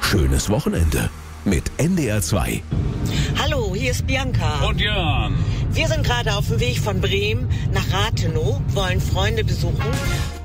schönes Wochenende mit NDR 2. Hallo, hier ist Bianca. Und Jan. Wir sind gerade auf dem Weg von Bremen nach Rathenow, wollen Freunde besuchen,